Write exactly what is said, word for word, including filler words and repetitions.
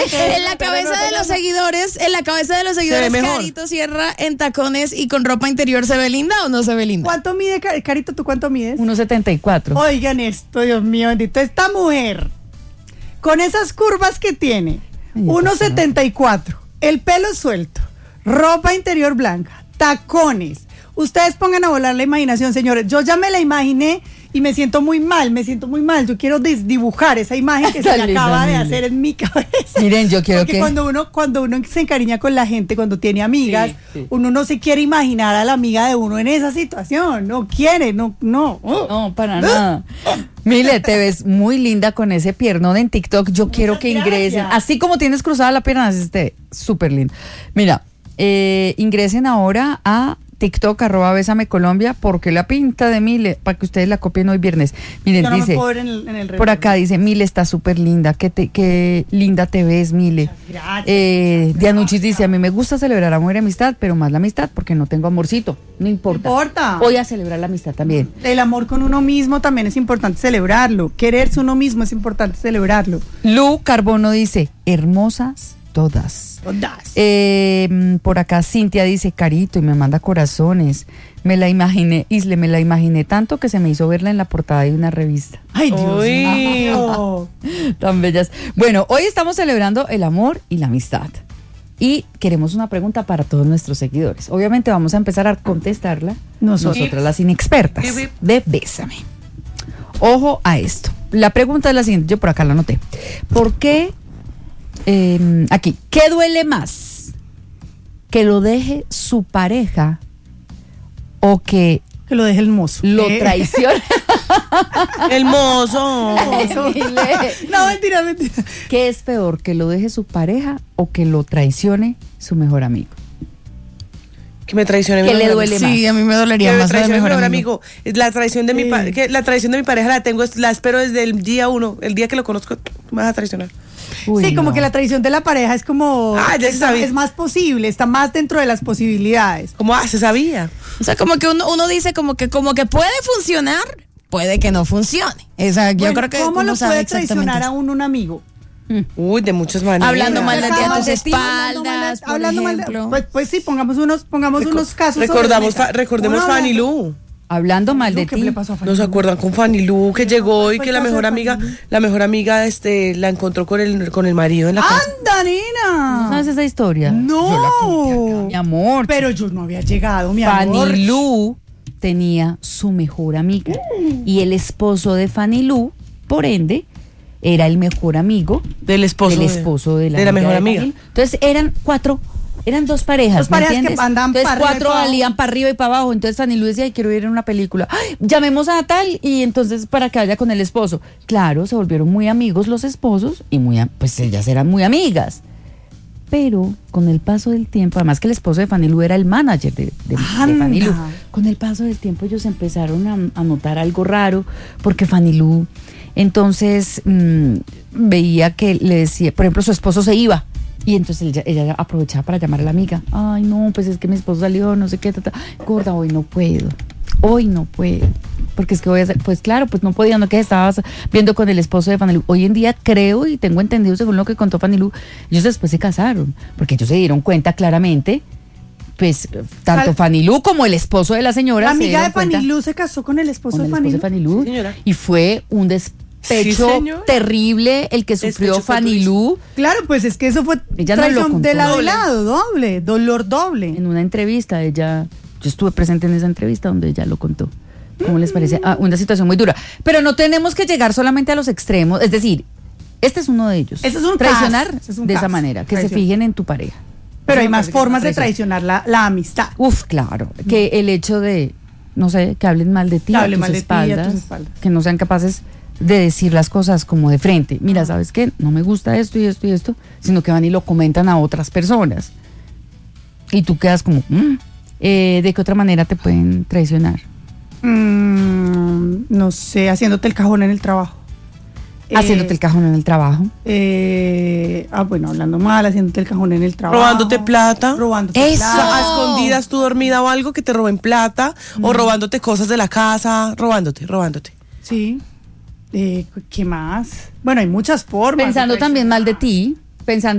En la cabeza de los seguidores, en la cabeza de los seguidores, Carito Sierra en tacones y con ropa interior, ¿se ve linda o no se ve linda? ¿Cuánto mide, Carito? ¿Tú cuánto mides? uno setenta y cuatro. Oigan esto, Dios mío, bendito. Esta mujer, con esas curvas que tiene, uno setenta y cuatro, el pelo suelto, ropa interior blanca, tacones. Ustedes pongan a volar la imaginación, señores. Yo ya me la imaginé y me siento muy mal, me siento muy mal. Yo quiero desdibujar esa imagen que se me acaba de hacer en mi cabeza. Miren, yo quiero Porque que... cuando uno, cuando uno se encariña con la gente, cuando tiene amigas, sí, sí. uno no se quiere imaginar a la amiga de uno en esa situación. No quiere, no, no. No, para nada. Mile, te ves muy linda con ese piernón en TikTok. Yo Muchas quiero que ingresen. Gracias. Así como tienes cruzada la pierna, así esté súper lindo. Mira, eh, ingresen ahora a TikTok, arroba Bésame Colombia, porque la pinta de Mile, para que ustedes la copien hoy viernes. Miren, no dice, en el, en el por acá dice, Mile está súper linda, qué, te, qué linda te ves, Mile. Gracias. Eh, Dianuchis dice, a mí me gusta celebrar amor y amistad, pero más la amistad, porque no tengo amorcito, no importa. No importa. Voy a celebrar la amistad también. El amor con uno mismo también es importante celebrarlo, quererse uno mismo es importante celebrarlo. Lu Carbono dice, hermosas todas. Todas. Eh, por acá Cintia dice, Carito, y me manda corazones. Me la imaginé, Isle, me la imaginé tanto que se me hizo verla en la portada de una revista. Ay, Dios mío. Tan bellas. Bueno, hoy estamos celebrando el amor y la amistad. Y queremos una pregunta para todos nuestros seguidores. Obviamente vamos a empezar a contestarla nosotros. nosotras, las inexpertas de Bésame. Ojo a esto. La pregunta es la siguiente, yo por acá la anoté. ¿Por qué? Eh, aquí, ¿qué duele más? ¿Que lo deje su pareja o que, que lo deje el mozo? Lo ¿Eh? traicione. El mozo. No, mentira, mentira. ¿Qué es peor? ¿Que lo deje su pareja o que lo traicione su mejor amigo? Que me traicione mi mejor amigo. ¿Qué le duele más? Sí, a mí me dolería que más. Me traicione mi mi mejor mejor amigo. amigo. La traición de sí. mi pa- que la traición de mi pareja la tengo, la espero desde el día uno, el día que lo conozco, me vas a traicionar. Uy, sí, como no. que la traición de la pareja es como ah, ya es, se sabía. es más posible, está más dentro de las posibilidades. Como ah, se sabía. O sea, como que uno, uno dice como que como que puede funcionar, puede que no funcione. Esa, bueno, yo creo que ¿cómo lo puede traicionar a un, un amigo? Uy, de muchas maneras. Hablando mal de ti a tus espaldas, hablando mal de, pues, pues sí, pongamos unos, pongamos Reco- unos casos. Recordamos, fa, recordemos Fanny Lu. Hablando mal de ti. ¿No se acuerdan con Fanny Lu que llegó y que la mejor amiga, la mejor amiga este la encontró con el con el marido en la casa? ¡Anda, nena! ¿No sabes esa historia? No. Yo la conté acá, mi amor. Pero yo no había llegado, mi amor. Fanny Lu tenía su mejor amiga mm. y el esposo de Fanny Lu, por ende, era el mejor amigo del esposo del esposo de, de la, de la mejor amiga. Fanny. Entonces eran cuatro. Eran dos parejas, dos parejas ¿me entiendes? Que andaban entonces para cuatro salían para arriba y para abajo. Entonces Fanny Lu decía, ay, quiero ir a una película. Ay, llamemos a tal y entonces para que vaya con el esposo. Claro, se volvieron muy amigos los esposos y muy, pues ellas eran muy amigas. Pero con el paso del tiempo, además que el esposo de Fanny Lu era el manager de, de, de Fanny Lu, con el paso del tiempo ellos empezaron a, a notar algo raro porque Fanny Lu entonces mmm, veía que le decía, por ejemplo, su esposo se iba. Y entonces ella, ella aprovechaba para llamar a la amiga. Ay, no, pues es que mi esposo salió, no sé qué, ta, ta. Gorda, hoy no puedo. Hoy no puedo. Porque es que voy a hacer, pues claro, pues no podía, no que estabas viendo con el esposo de Fanny Lu. Hoy en día creo y tengo entendido, según lo que contó Fanny Lu, ellos después se casaron. Porque ellos se dieron cuenta claramente, pues, tanto Al, Fanny Lu como el esposo de la señora. La amiga de Fanny Lu se casó con el esposo con de el Fanny esposo Lu. De Fanny Lu y fue un despecho. Pecho sí, terrible el que sufrió Despecho Fanny Lu. Claro, pues es que eso fue ella traición no de lado a lado, doble, dolor doble. En una entrevista, ella, yo estuve presente en esa entrevista donde ella lo contó. ¿Cómo mm. les parece? Ah, una situación muy dura. Pero no tenemos que llegar solamente a los extremos, es decir, este es uno de ellos. Este es un traicionar es un de caso. esa manera, que Traición. se fijen en tu pareja. Pero hay más formas de traicionar la, la amistad. Uf, claro, mm. que el hecho de, no sé, que hablen mal de ti, a tus, espaldas, a tus espaldas, que no sean capaces de decir las cosas como de frente. Mira, ¿sabes qué? No me gusta esto y esto y esto, sino que van y lo comentan a otras personas. Y tú quedas como, mm, eh, ¿de qué otra manera te pueden traicionar? Mm, no sé, haciéndote el cajón en el trabajo. Haciéndote eh, el cajón en el trabajo. Eh, ah, bueno, hablando mal, haciéndote el cajón en el trabajo. Robándote plata. Robándote Eso. plata. A escondidas, tú dormida o algo, que te roben plata. Mm. O robándote cosas de la casa. Robándote, robándote. Sí. Eh, ¿Qué más? Bueno, hay muchas formas. Pensando también mal de ti, pensando